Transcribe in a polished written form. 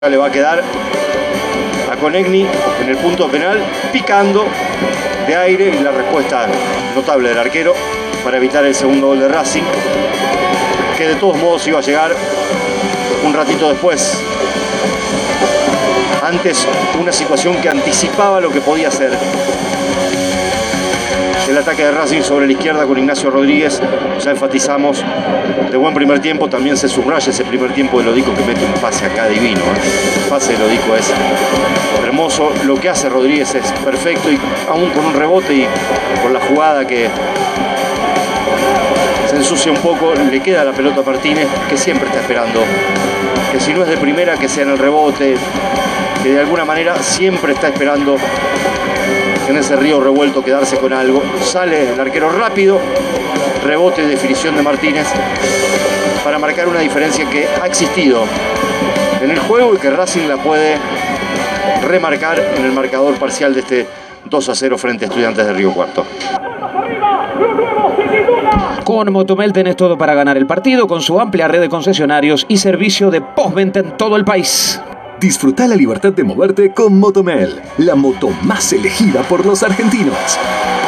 Le va a quedar a Konechny en el punto penal, picando de aire, y la respuesta notable del arquero para evitar el segundo gol de Racing, que de todos modos iba a llegar un ratito después. Antes, una situación que anticipaba lo que podía ser el ataque de Racing sobre la izquierda con Ignacio Rodríguez. Ya enfatizamos, de buen primer tiempo. También se subraya ese primer tiempo de Lodico, que mete un pase acá divino, El pase de Lodico es hermoso. Lo que hace Rodríguez es perfecto, y aún con un rebote y con la jugada que se ensucia un poco, le queda la pelota a Martínez, que siempre está esperando que, si no es de primera, que sea en el rebote, que de alguna manera siempre está esperando en ese río revuelto quedarse con algo. Sale el arquero rápido, rebote y definición de Martínez para marcar una diferencia que ha existido en el juego y que Racing la puede remarcar en el marcador parcial de este 2-0 frente a Estudiantes de Río Cuarto. Con Motomel tenés todo para ganar el partido, con su amplia red de concesionarios y servicio de postventa en todo el país. Disfruta la libertad de moverte con Motomel, la moto más elegida por los argentinos.